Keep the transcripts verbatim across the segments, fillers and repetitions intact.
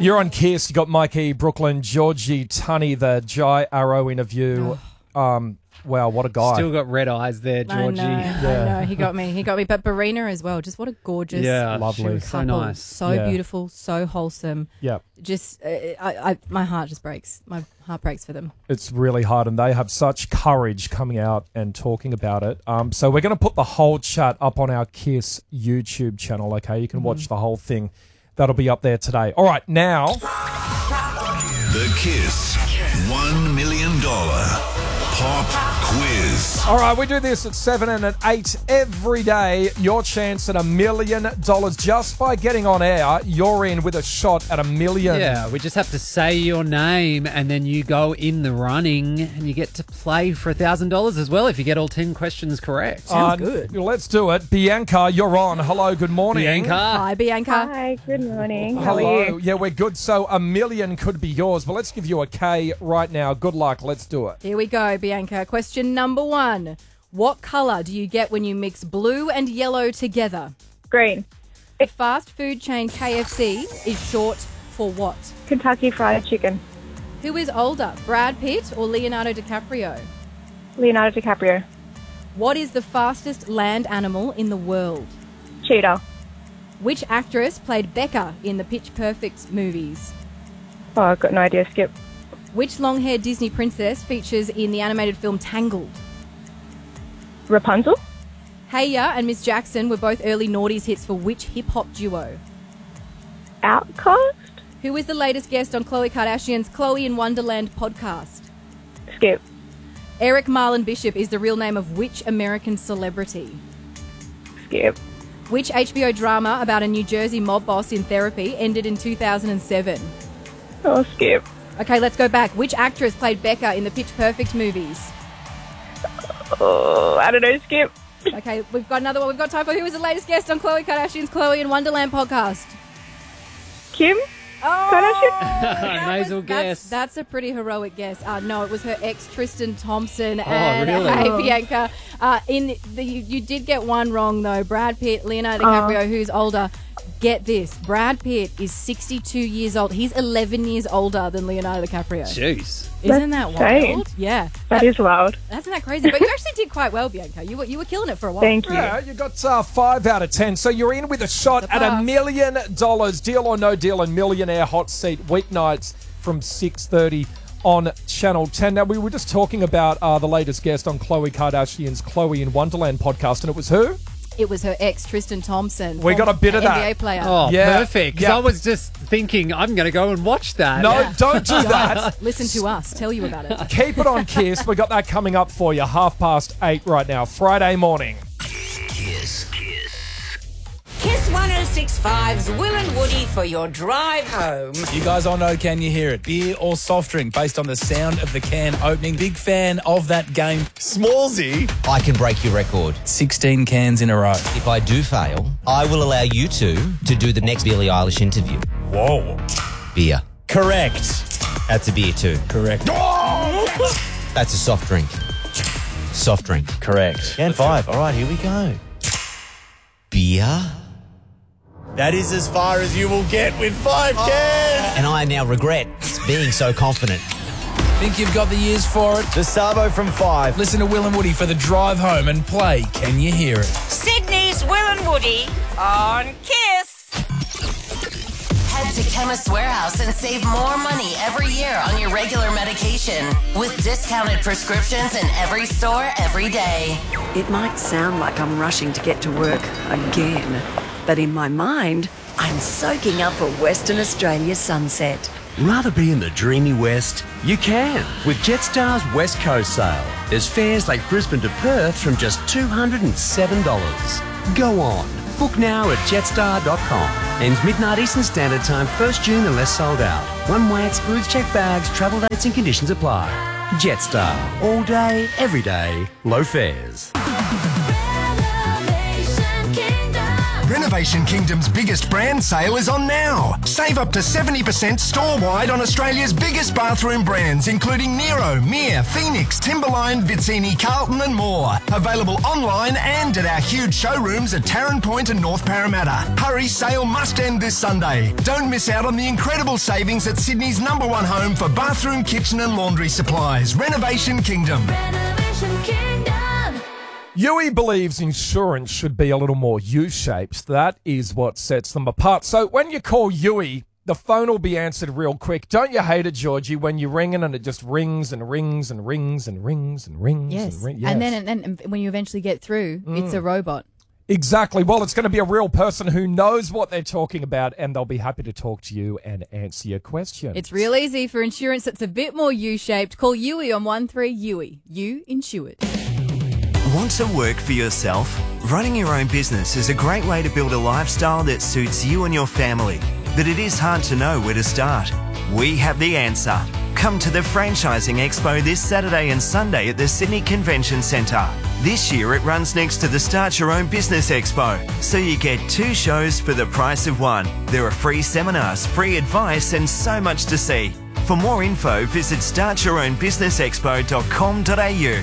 You're on Kiss. You got Mikey, Brooklyn, Georgie, Tunny, the Jai Arrow interview. Um, wow, what a guy. Still got red eyes there, Georgie. I know, Yeah. I know. He got me. He got me. But Barina as well. Just what a gorgeous, Yeah, Lovely. she was so couple. nice. So Yeah. beautiful, so wholesome. Yeah, Just, uh, I, I, my heart just breaks. My heart breaks for them. it's really hard, and they have such courage coming out and talking about it. Um, so we're going to put the whole chat up on our Kiss YouTube channel, okay? You can Mm-hmm. watch the whole thing. That'll be up there today. All right, now... The Kiss one million dollars Pop Quiz. All right, we do this at seven and at eight every day. Your chance at a million dollars just by getting on air. You're in with a shot at a million. Yeah, we just have to say your name and then you go in the running and you get to play for a thousand dollars as well if you get all ten questions correct. Uh, good. Let's do it. Bianca, you're on. Hello, good morning. Bianca. Hi, Bianca. Hi, good morning. How Hello. are you? Yeah, we're good. So a million could be yours, but let's give you a K right now. Good luck. Let's do it. Here we go, Bianca. Question number one. What colour do you get when you mix blue and yellow together? Green. The fast food chain K F C is short for what? Kentucky Fried Chicken. Who is older, Brad Pitt or Leonardo DiCaprio? Leonardo DiCaprio. What is the fastest land animal in the world? Cheetah. Which actress played Becca in the Pitch Perfect movies? Oh, I've got no idea. Skip. Which long-haired Disney princess features in the animated film Tangled? Rapunzel. Hey Ya and Miss Jackson were both early noughties hits for which hip-hop duo? Outcast. Who is the latest guest on Khloe Kardashian's Khloe in Wonderland podcast? Skip. Eric Marlon Bishop is the real name of which American celebrity? Skip. Which H B O drama about a New Jersey mob boss in therapy ended in two thousand seven? Oh, skip. Okay, let's go back. Which actress played Becca in the Pitch Perfect movies? Oh, I don't know. Skip. Okay, we've got another one. We've got time for who is the latest guest on Khloe Kardashian's Khloe in Wonderland podcast? Kim. Oh, Kardashian. that Nasal was- that's- guess. That's a pretty heroic guess. Uh, no, it was her ex Tristan Thompson. And really? hey, Oh. Bianca, uh, in the, you, you did get one wrong though. Brad Pitt, Leonardo DiCaprio, who's older. Get this: Brad Pitt is sixty-two years old. He's eleven years older than Leonardo DiCaprio. Jeez. Isn't that That's wild? insane. Yeah, That is wild. Isn't that crazy? But you actually did quite well, Bianca. You were you were killing it for a while. Thank you. Yeah, you got uh, five out of ten. So you're in with a shot The at a pass. million dollars. Deal or no deal and Millionaire Hot Seat weeknights from six thirty on Channel ten. Now, we were just talking about uh, the latest guest on Khloe Kardashian's Khloe in Wonderland podcast, and it was who? It was her ex Tristan Thompson. We got a bit of N B A that. player. Oh, Yeah, perfect. 'Cause yeah. I was just thinking, I'm going to go and watch that. No, don't do that. Listen to us. Tell you about it. Keep it on Kiss. We got that coming up for you, half past eight right now, Friday morning. Kiss. Kiss. Kiss one oh six point five's Will and Woody for your drive home. You guys all know Can You Hear It? Beer or soft drink based on the sound of the can opening. Big fan of that game. Smallsy. I can break your record. sixteen cans in a row. If I do fail, I will allow you two to do the next Billie Eilish interview. Whoa. Beer. Correct. That's a beer too. Correct. That's a soft drink. Soft drink. Correct. Can five. All right, here we go. Beer. That is as far as you will get with five cans. And I now regret being so confident. Think you've got the years for it? The Sabo from five. Listen to Will and Woody for the drive home and play Can You Hear It? Sydney's Will and Woody on Kiss. Head to Chemist Warehouse and save more money every year on your regular medication with discounted prescriptions in every store every day. It might sound like I'm rushing to get to work again, but in my mind, I'm soaking up a Western Australia sunset. Rather be in the dreamy West? You can with Jetstar's West Coast sale. There's fares like Brisbane to Perth from just two hundred seven dollars. Go on. Book now at jetstar dot com. Ends midnight Eastern Standard Time, first of June unless sold out. One way at Smooth Check bags, travel dates and conditions apply. Jetstar. All day, every day, low fares. Renovation Renovation Kingdom's biggest brand sale is on now. Save up to seventy percent store-wide on Australia's biggest bathroom brands, including Nero, Mir, Phoenix, Timberline, Vizzini, Carlton and more. Available online and at our huge showrooms at Tarrant Point and North Parramatta. Hurry, sale must end this Sunday. Don't miss out on the incredible savings at Sydney's number one home for bathroom, kitchen and laundry supplies. Renovation Kingdom. Renovation Kingdom. Yui believes insurance should be a little more U-shaped. That is what sets them apart. So when you call Yui, the phone will be answered real quick. Don't you hate it, Georgie, when you're ringing and it just rings and rings and rings and rings and rings Yes. and rings? And then and then when you eventually get through, Mm. it's a robot. Exactly. Well, it's going to be a real person who knows what they're talking about, and they'll be happy to talk to you and answer your questions. It's real easy for insurance that's a bit more U-shaped. Call Yui on one three Yui. You insure it. Want to work for yourself? Running your own business is a great way to build a lifestyle that suits you and your family. But it is hard to know where to start. We have the answer. Come to the Franchising Expo this Saturday and Sunday at the Sydney Convention Centre. This year it runs next to the Start Your Own Business Expo, so you get two shows for the price of one. There are free seminars, free advice and so much to see. For more info, visit start your own business expo dot com dot a u.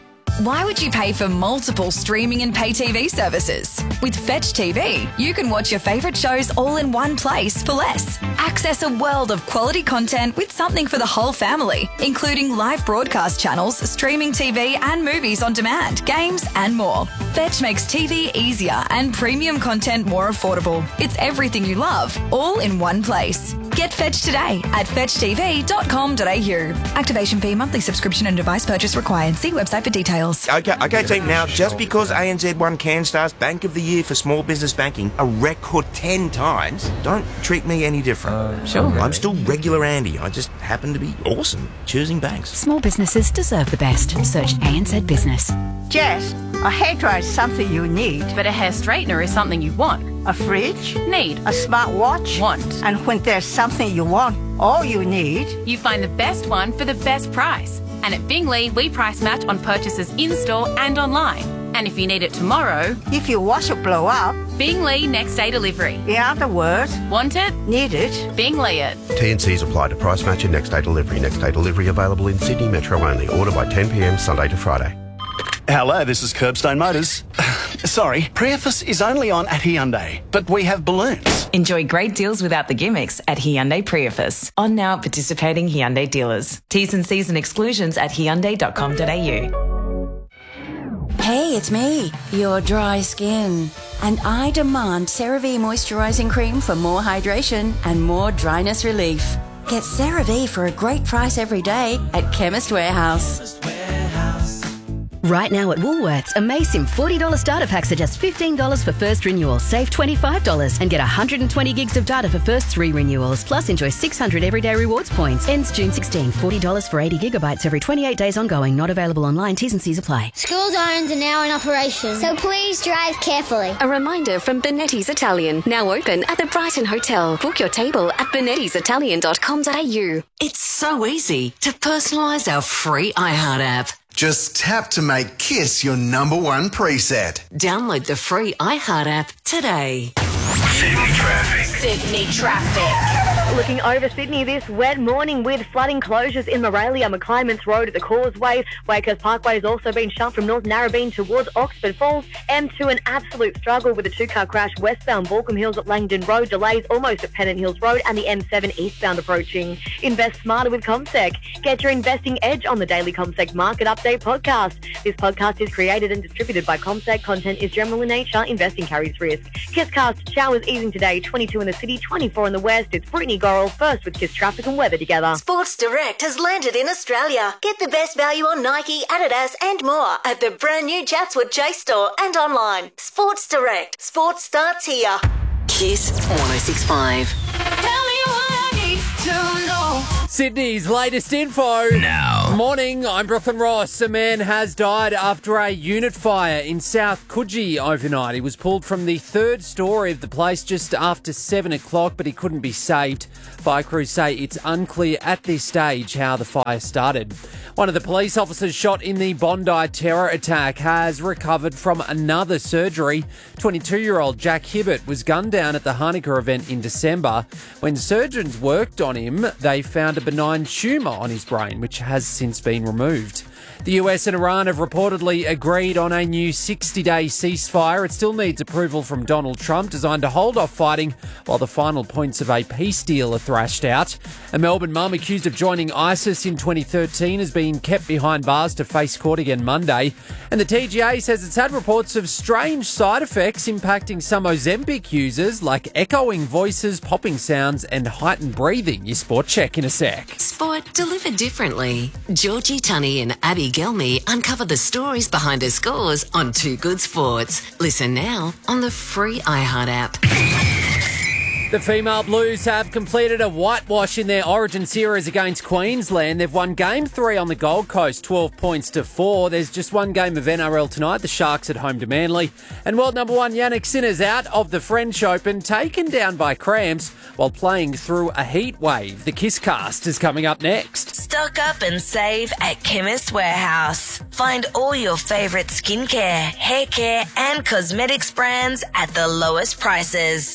Why would you pay for multiple streaming and pay T V services? With Fetch T V, you can watch your favourite shows all in one place for less. Access a world of quality content with something for the whole family, including live broadcast channels, streaming T V and movies on demand, games and more. Fetch makes T V easier and premium content more affordable. It's everything you love, all in one place. Get Fetch today at fetch t v dot com dot a u. Activation fee, monthly subscription and device purchase required. See website for details. Okay, okay, team. Now, just because A N Z won CanStar's Bank of the Year for Small Business Banking a record ten times, don't treat me any different. Uh, sure. I'm still regular Andy. I just happen to be awesome choosing banks. Small businesses deserve the best. Search A N Z Business. Jess, a hairdryer is something you need. But a hair straightener is something you want. A fridge? Need. A smartwatch? Want. And when there's something you want, all you need... You find the best one for the best price. And at Bingley, we price match on purchases in-store and online. And if you need it tomorrow... If your washer blow up... Bingley next day delivery. In other words... Want it? Need it? Bingley it. T and Cs apply to price match and next day delivery. Next day delivery available in Sydney Metro only. Order by ten p m Sunday to Friday. Hello, this is Curbstone Motors. Sorry, Priefus is only on at Hyundai, but we have balloons. Enjoy great deals without the gimmicks at Hyundai Priefus. On now at participating Hyundai dealers. T's and C's and exclusions at hyundai dot com dot a u. Hey, it's me, your dry skin. And I demand CeraVe Moisturising Cream for more hydration and more dryness relief. Get CeraVe for a great price every day at Chemist Warehouse. Right now at Woolworths, Amazing forty dollars starter packs are just fifteen dollars for first renewal. Save twenty-five dollars and get one hundred twenty gigs of data for first three renewals. Plus enjoy six hundred everyday rewards points. Ends June sixteenth. forty dollars for eighty gigabytes every twenty-eight days ongoing. Not available online. T's and C's apply. School zones are now in operation, so please drive carefully. A reminder from Benetti's Italian. Now open at the Brighton Hotel. Book your table at benettis italian dot com dot a u. It's so easy to personalise our free iHeart app. Just tap to make Kiss your number one preset. Download the free iHeart app today. Sydney traffic. Sydney traffic. Looking over Sydney this wet morning with flooding closures in Moralia, McClymonds Road at the Causeway. Wakehurst Parkway has also been shut from North Narrabeen towards Oxford Falls. M two an absolute struggle with a two-car crash westbound Balcombe Hills at Langdon Road. Delays almost at Pennant Hills Road and the M seven eastbound approaching. Invest smarter with CommSec. Get your investing edge on the Daily CommSec Market Update podcast. This podcast is created and distributed by CommSec. Content is general in nature. Investing carries risk. Kisscast showers easing today. twenty-two in the city, twenty-four in the west. It's Brittany Gorrell first with Kiss Traffic and Weather together. Sports Direct has landed in Australia. Get the best value on Nike, Adidas and more at the brand new Chatswood Chase store and online. Sports Direct. Sports starts here. Kiss one oh six point five. Tell me what I need to know. Sydney's latest info. Now. Morning, I'm Brooklyn Ross. A man has died after a unit fire in South Coogee overnight. He was pulled from the third story of the place just after seven o'clock, but he couldn't be saved. Fire crews say it's unclear at this stage how the fire started. One of the police officers shot in the Bondi terror attack has recovered from another surgery. twenty-two-year-old Jack Hibbert was gunned down at the Hanukkah event in December. When surgeons worked on him, they found a benign tumour on his brain, which has since been removed. The U S and Iran have reportedly agreed on a new sixty-day ceasefire. It still needs approval from Donald Trump, designed to hold off fighting while the final points of a peace deal are thrashed out. A Melbourne mum accused of joining ISIS in twenty thirteen has been kept behind bars to face court again Monday. And the T G A says it's had reports of strange side effects impacting some Ozempic users, like echoing voices, popping sounds and heightened breathing. Your sport check in a sec. Sport delivered differently. Georgie Tunney and Abby Gelmy uncover the stories behind her scores on Two Good Sports. Listen now on the free iHeart app. The female Blues have completed a whitewash in their Origin series against Queensland. They've won game three on the Gold Coast, twelve points to four. There's just one game of N R L tonight. The Sharks at home to Manly. And world number one Yannick Sinner's out of the French Open, taken down by cramps while playing through a heat wave. The Kiss Cast is coming up next. Stock up and save at Chemist Warehouse. Find all your favourite skincare, hair care and cosmetics brands at the lowest prices.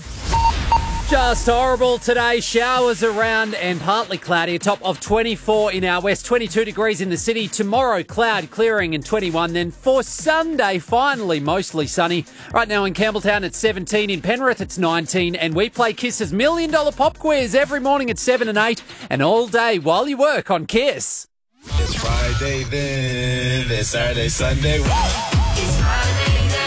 Just horrible today. Showers around and partly cloudy. A top of twenty-four in our west, twenty-two degrees in the city. Tomorrow, cloud clearing and twenty-one. Then for Sunday, finally mostly sunny. Right now in Campbelltown, it's seventeen. In Penrith, it's nineteen. And we play Kiss's Million Dollar Pop Quiz every morning at seven and eight. And all day while you work on Kiss. It's Friday then. It's Saturday, Sunday. It's Friday.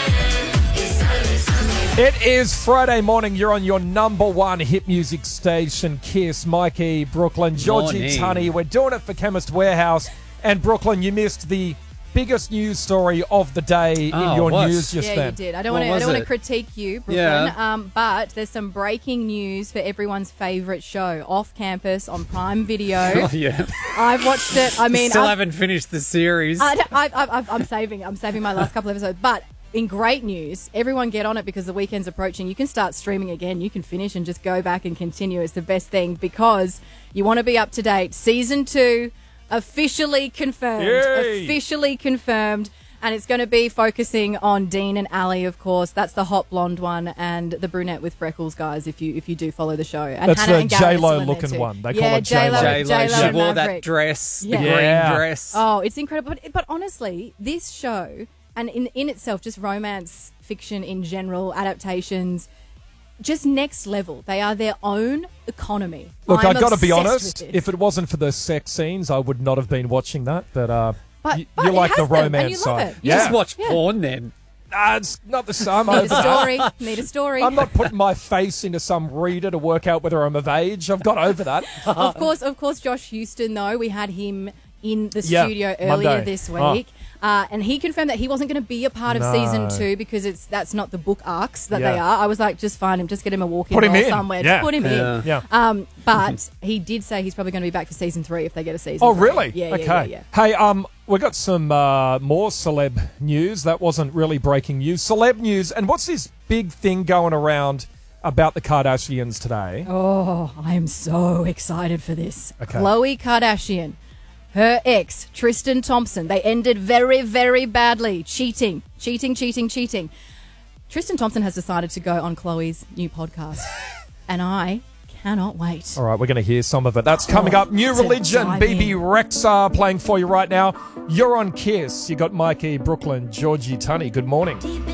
It is Friday morning. You're on your number one hit music station, Kiss. Mikey, Brooklyn, Georgie Tunney. We're doing it for Chemist Warehouse. And Brooklyn, you missed the biggest news story of the day oh, in your what? news just yeah, then. you did. I don't want to. I don't want to critique you, Brooklyn. Yeah. Um, but there's some breaking news for everyone's favourite show, Off Campus on Prime Video. Oh, yeah. I've watched it. I mean, still I've, haven't finished the series. I, I, I, I, I'm saving. I'm saving my last couple of episodes, but. In great news, everyone get on it because the weekend's approaching. You can start streaming again. You can finish and just go back and continue. It's the best thing because you want to be up to date. Season two officially confirmed. Yay! Officially confirmed. And it's going to be focusing on Dean and Ali, of course. That's the hot blonde one and the brunette with freckles, guys, if you if you do follow the show. And That's Hannah the and Garrett are J-Lo still in there looking too. one. They yeah, call it J-Lo. J-Lo. J-Lo She and wore that Maverick. dress, Yeah. the green Yeah. dress. Oh, it's incredible. But, but honestly, this show, and in, in itself, just romance fiction in general, adaptations, just next level. They are their own economy. Look, I'm I've got to be obsessed honest. with it. If it wasn't for the sex scenes, I would not have been watching that. But, uh, But- you, but you it like the has them, and romance you love side. it. You Yeah. just watch Yeah. porn then. Nah, it's not the same. Need a story. Need a story. I'm not putting my face into some reader to work out whether I'm of age. I've got over that. Of course, of course, Josh Houston, though, we had him in the Yeah, studio earlier Monday. this Oh. week. Uh, and he confirmed that he wasn't going to be a part of No. season two because it's that's not the book arcs that Yeah. they are. I was like, just find him, just get him a walk-in Put him role in. somewhere. Yeah. Just put him Yeah. in. Yeah. Um, but he did say he's probably going to be back for season three if they get a season Oh, three. really? Yeah, yeah, okay. yeah, yeah. Hey, um, we got some uh, more celeb news. That wasn't really breaking news. Celeb news. And what's this big thing going around about the Kardashians today? Oh, I am so excited for this. Okay. Khloe Kardashian, her ex, Tristan Thompson, they ended very, very badly. Cheating, cheating, cheating, cheating. Tristan Thompson has decided to go on Khloe's new podcast. And I cannot wait. All right, we're going to hear some of it. That's coming Oh, up. New to Religion, dive B B in. Rexa playing for you right now. You're on Kiss. You got Mikey, Brooklyn, Georgie Tunney. Good morning.